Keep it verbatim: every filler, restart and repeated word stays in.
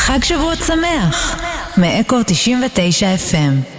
חג שבועות שמח, מאקו תשעים ותשע אף אם.